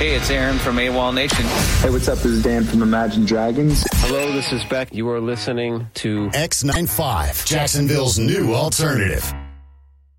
Hey, it's Aaron from AWOL Nation. Hey, what's up? This is Dan from Imagine Dragons. Hello, this is Beck. You are listening to X95, Jacksonville's new alternative.